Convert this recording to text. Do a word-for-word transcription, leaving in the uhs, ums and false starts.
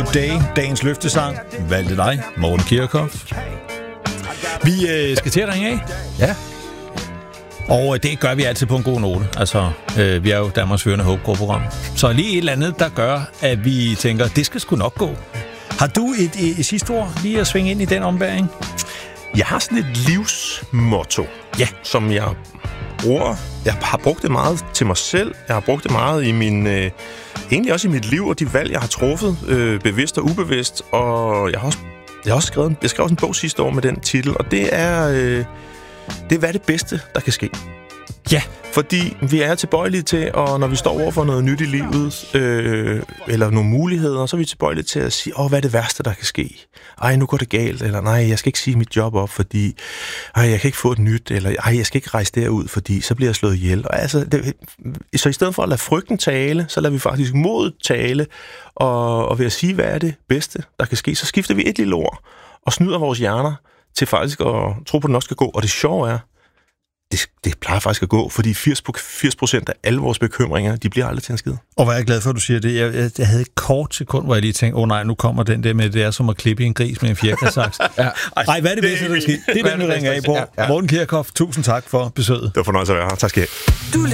Good Day, dagens løftesang. Valgte dig, Morten Kirchhoff. Vi øh, skal til at ringe af. Ja. Og det gør vi altid på en god note. Altså, øh, vi er jo Danmarks førende håbgruppe-program. Så lige et eller andet, der gør, at vi tænker, det skal sgu nok gå. Har du et, et, et sidste ord lige at svinge ind i den ombæring? Jeg har sådan et livsmotto, ja. som jeg bruger. Jeg har brugt det meget til mig selv. Jeg har brugt det meget i min... Øh, egentlig også i mit liv og de valg, jeg har truffet, øh, bevidst og ubevidst. Og jeg har også, jeg har også skrevet, jeg skrev også en bog sidste år med den titel, og det er... Øh, det er, hvad er det bedste, der kan ske. Ja. Fordi vi er tilbøjelige til, og når vi står over for noget nyt i livet, øh, eller nogle muligheder, så er vi tilbøjelige til at sige, åh, hvad er det værste, der kan ske? Ej, nu går det galt, eller nej, jeg skal ikke sige mit job op, fordi ej, jeg kan ikke få et nyt, eller ej, jeg skal ikke rejse derud, fordi så bliver jeg slået ihjel. Og altså, det, så i stedet for at lade frygten tale, så lader vi faktisk modet tale, og, og ved at sige, hvad er det bedste, der kan ske, så skifter vi et lille ord, og snyder vores hjerner til faktisk at tro på, at det nok skal gå. Og det sjove er, det, det plejer faktisk at gå, fordi firs procent af alle vores bekymringer, de bliver aldrig til en skid. Og hvor er jeg glad for, at du siger det. Jeg, jeg, jeg havde et kort sekund, hvor jeg lige tænkte, åh oh, nej, nu kommer den der med, det er som at klippe en gris med en fjerkræsaks. ja. Ej, hvad er det bedste, der sker? Det er den, vi ringer af på. Ja, ja. Morten Kirchhoff, tusind tak for besøget. Det var fornøjelse at være her. Tak skal I have.